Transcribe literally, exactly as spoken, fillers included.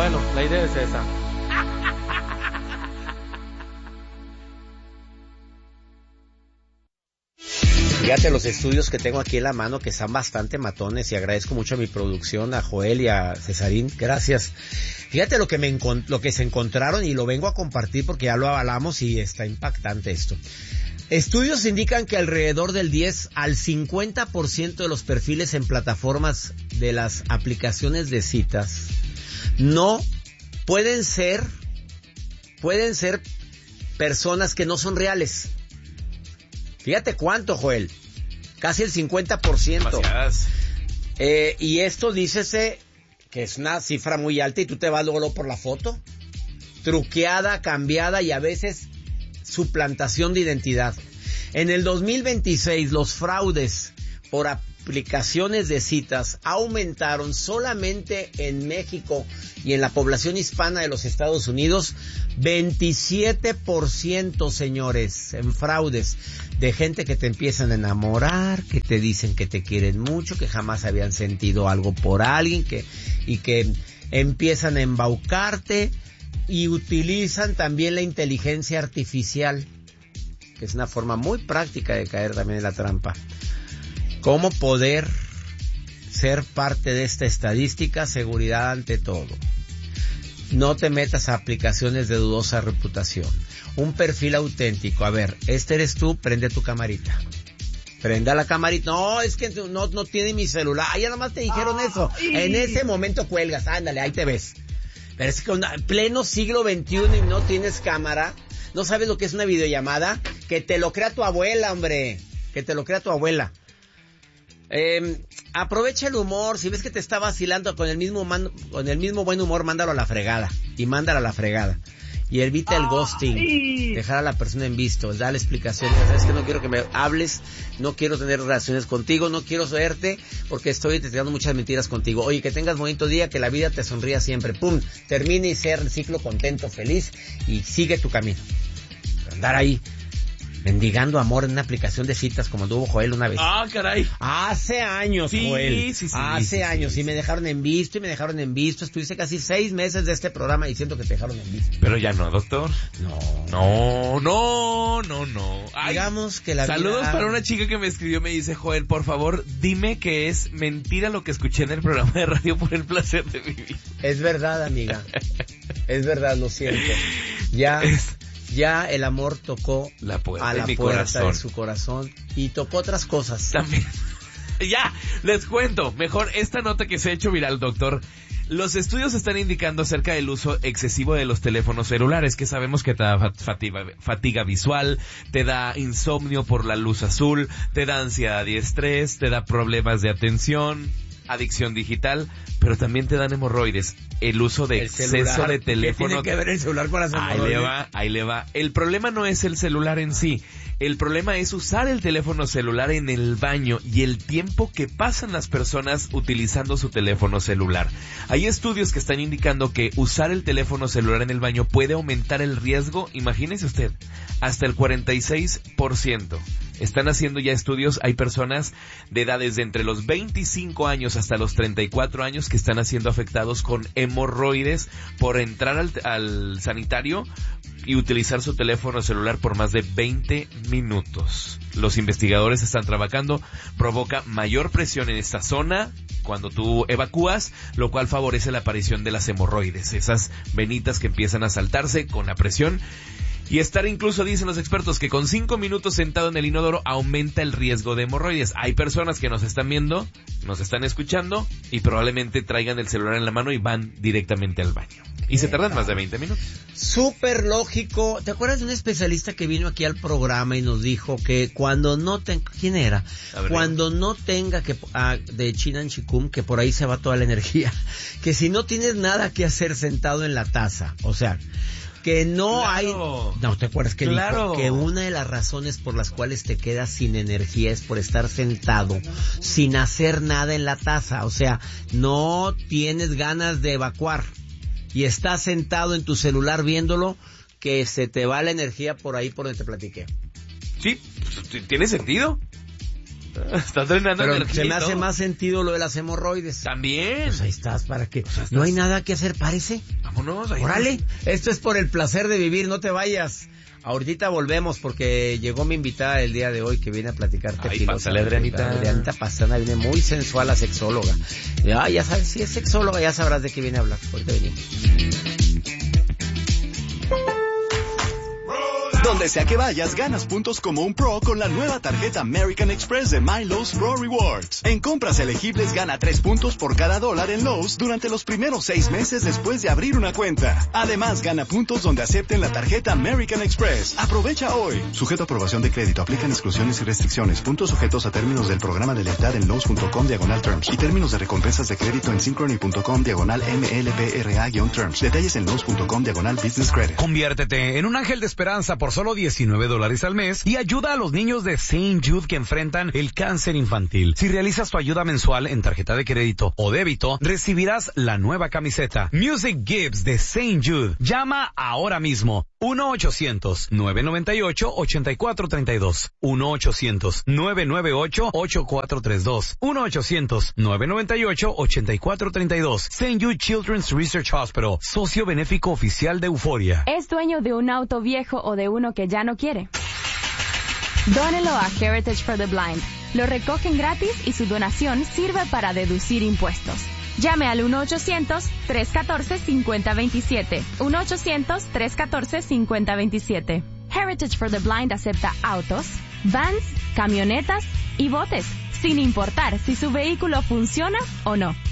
Bueno, la idea es esa. Fíjate los estudios que tengo aquí en la mano, que están bastante matones, y agradezco mucho a mi producción, a Joel y a Cesarín. Gracias. Fíjate lo que me encont- lo que se encontraron, y lo vengo a compartir porque ya lo avalamos y está impactante esto. Estudios indican que alrededor del diez al cincuenta por ciento de los perfiles en plataformas de las aplicaciones de citas no pueden ser, pueden ser personas que no son reales. Fíjate cuánto, Joel. Casi el cincuenta por ciento. Eh, y esto dícese que es una cifra muy alta, y tú te vas luego, luego por la foto. Truqueada, cambiada y a veces suplantación de identidad. En el dos mil veintiséis los fraudes por aplicaciones de citas aumentaron solamente en México y en la población hispana de los Estados Unidos veintisiete por ciento, señores, en fraudes de gente que te empiezan a enamorar, que te dicen que te quieren mucho, que jamás habían sentido algo por alguien, que y que empiezan a embaucarte y utilizan también la inteligencia artificial, que es una forma muy práctica de caer también en la trampa. ¿Cómo poder ser parte de esta estadística? Seguridad ante todo. No te metas a aplicaciones de dudosa reputación. Un perfil auténtico. A ver, este eres tú, prende tu camarita. Prenda la camarita. No, es que no, no tiene mi celular. Ah, ya nada más te dijeron Ay. eso. En ese momento cuelgas. Ándale, ahí te ves. Pero es que en pleno siglo veintiuno y no tienes cámara. ¿No sabes lo que es una videollamada? Que te lo crea tu abuela, hombre. Que te lo crea tu abuela. Eh, aprovecha el humor. Si ves que te está vacilando con el mismo man, con el mismo buen humor, mándalo a la fregada. Y mándalo a la fregada. Y evita el ghosting. Ay. Dejar a la persona en visto. Dale explicaciones. Sabes que no quiero que me hables. No quiero tener relaciones contigo. No quiero verte porque estoy tirando muchas mentiras contigo. Oye, que tengas bonito día. Que la vida te sonría siempre. Pum. Termine y sea el ciclo contento, feliz. Y sigue tu camino. Andar ahí mendigando amor en una aplicación de citas como tuvo Joel una vez. Ah, caray. Hace años, sí, Joel. Sí, sí, Hace sí, años. Sí, sí. Y me dejaron en visto y me dejaron en visto. Estuviste casi seis meses de este programa diciendo que te dejaron en visto. Pero ya no, doctor. No. No, no, no, no. Ay, digamos que la saludos vida... para una chica que me escribió, me dice, Joel, por favor, dime que es mentira lo que escuché en el programa de radio por el placer de vivir. Es verdad, amiga. Es verdad, lo siento. Ya... Es... Ya el amor tocó la puerta a la de puerta corazón. de su corazón y tocó otras cosas. También. Ya, les cuento. Mejor esta nota que se ha hecho viral, doctor. Los estudios están indicando acerca del uso excesivo de los teléfonos celulares, que sabemos que te da fatiga, fatiga visual, te da insomnio por la luz azul, te da ansiedad y estrés, te da problemas de atención, adicción digital, pero también te dan hemorroides. El uso de el exceso celular, de teléfono. ¿Qué tiene que ver el celular con las hemorroides? Ahí le va, ahí le va. El problema no es el celular en sí. El problema es usar el teléfono celular en el baño y el tiempo que pasan las personas utilizando su teléfono celular. Hay estudios que están indicando que usar el teléfono celular en el baño puede aumentar el riesgo, imagínese usted, hasta el cuarenta y seis por ciento. Están haciendo ya estudios, hay personas de edades de entre los veinticinco años hasta los treinta y cuatro años que están siendo afectados con hemorroides por entrar al, al sanitario y utilizar su teléfono celular por más de veinte minutos. Los investigadores están trabajando, provoca mayor presión en esta zona cuando tú evacúas, lo cual favorece la aparición de las hemorroides, esas venitas que empiezan a saltarse con la presión. Y estar incluso, dicen los expertos, que con cinco minutos sentado en el inodoro aumenta el riesgo de hemorroides. Hay personas que nos están viendo, nos están escuchando y probablemente traigan el celular en la mano y van directamente al baño. Y se tardan más de veinte minutos. Súper lógico. ¿Te acuerdas de un especialista que vino aquí al programa y nos dijo que cuando no tenga... ¿Quién era? Ver, cuando no tenga que... Ah, de Chinan Chikum, que por ahí se va toda la energía. Que si no tienes nada que hacer sentado en la taza, o sea... Que no claro. hay... No, ¿te acuerdas que claro. dijo que una de las razones por las cuales te quedas sin energía es por estar sentado sin hacer nada en la taza? O sea, no tienes ganas de evacuar y estás sentado en tu celular viéndolo, que se te va la energía por ahí por donde te platiqué. Sí, tiene sentido. Estás drenando Pero energía se y me hace todo. más sentido lo de las hemorroides. También. Pues ahí estás, ¿para qué? Pues ahí estás. No hay nada que hacer, parece. Vámonos. Ahí Órale, estás. esto es por el placer de vivir, no te vayas. Ahorita volvemos porque llegó mi invitada el día de hoy que viene a platicarte. Ay, pásale, Adrianita. Adrianita Pastrana viene muy sensual, la sexóloga. Ah, ya sabes, si es sexóloga ya sabrás de qué viene a hablar. Ahorita venimos. Donde sea que vayas, ganas puntos como un pro con la nueva tarjeta American Express de My Lowe's Pro Rewards. En compras elegibles gana tres puntos por cada dólar en Lowe's durante los primeros seis meses después de abrir una cuenta. Además, gana puntos donde acepten la tarjeta American Express. Aprovecha hoy. Sujeto a aprobación de crédito. Aplican exclusiones y restricciones. Puntos sujetos a términos del programa de lealtad en Lowe's.com diagonal terms. Y términos de recompensas de crédito en Synchrony.com diagonal M L P R A-terms. Detalles en Lowe's.com diagonal business credit. Conviértete en un ángel de esperanza por solo diecinueve dólares al mes y ayuda a los niños de Saint Jude que enfrentan el cáncer infantil. Si realizas tu ayuda mensual en tarjeta de crédito o débito, recibirás la nueva camiseta Music Gives de Saint Jude. Llama ahora mismo uno ochocientos, nueve noventa y ocho, ochenta y cuatro treinta y dos. uno ochocientos, nueve noventa y ocho, ochenta y cuatro treinta y dos. uno ochocientos, nueve noventa y ocho, ochenta y cuatro treinta y dos. Saint Jude Children's Research Hospital, socio benéfico oficial de Euforia. ¿Es dueño de un auto viejo o de uno que ya no quiere? Dónelo a Heritage for the Blind. Lo recogen gratis y su donación sirve para deducir impuestos. Llame al uno ochocientos, tres uno cuatro, cinco cero dos siete. uno ochocientos, tres uno cuatro, cinco cero dos siete. Heritage for the Blind acepta autos, vans, camionetas y botes, sin importar si su vehículo funciona o no.